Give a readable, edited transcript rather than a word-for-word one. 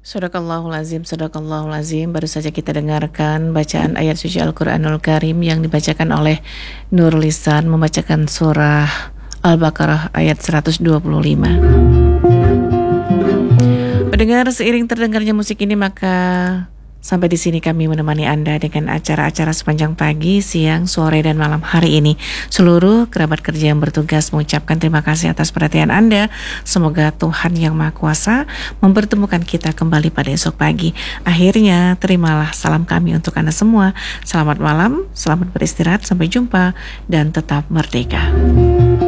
Sadaqallahul azim, sadaqallahul azim. Baru saja kita dengarkan bacaan ayat suci Al-Quranul Karim yang dibacakan oleh Nur Lisan, membacakan surah Al-Baqarah ayat 125. Mendengar seiring terdengarnya musik ini, maka sampai di sini kami menemani Anda dengan acara-acara sepanjang pagi, siang, sore, dan malam hari ini. Seluruh kerabat kerja yang bertugas mengucapkan terima kasih atas perhatian Anda. Semoga Tuhan Yang Maha Kuasa mempertemukan kita kembali pada esok pagi. Akhirnya, terimalah salam kami untuk Anda semua. Selamat malam, selamat beristirahat, sampai jumpa, dan tetap merdeka.